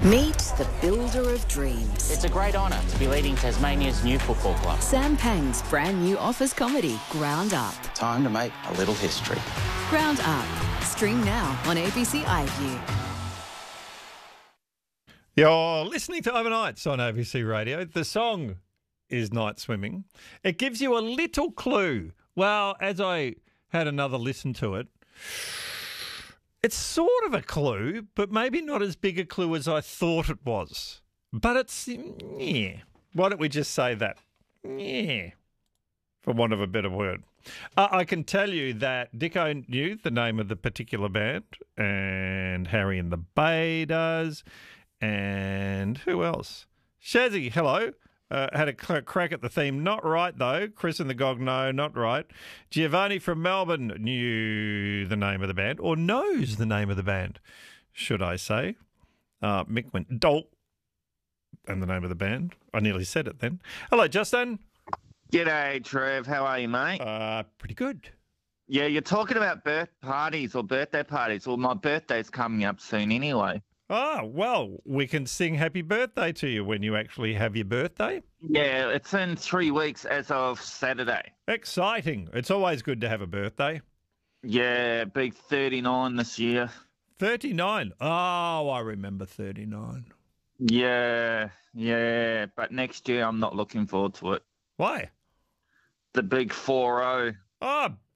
Meet the builder of dreams. It's a great honour to be leading Tasmania's new football club. Sam Pang's brand new office comedy, Ground Up. Time to make a little history. Ground Up. Stream now on ABC iView. You're listening to Overnights on ABC Radio. The song is Night Swimming. It gives you a little clue. Well, as I had another listen to it, it's sort of a clue, but maybe not as big a clue as I thought it was. But it's, yeah. Why don't we just say that? Yeah. For want of a better word. I can tell you that Dicko knew the name of the particular band, and Harry and the Bay does, and who else? Shazzy, hello. Had a crack at the theme. Not right, though. Chris and the Gog, no, not right. Giovanni from Melbourne knew the name of the band, or knows the name of the band, should I say. Mick went, Dolt, and the name of the band. I nearly said it then. Hello, Justin. G'day, Trev. How are you, mate? Pretty good. Yeah, you're talking about birthday parties. Well, my birthday's coming up soon anyway. Ah, well, we can sing happy birthday to you when you actually have your birthday. Yeah, it's in 3 weeks as of Saturday. Exciting. It's always good to have a birthday. Yeah, big 39 this year. 39. Oh, I remember 39. Yeah, but next year I'm not looking forward to it. Why? The big 40. Oh,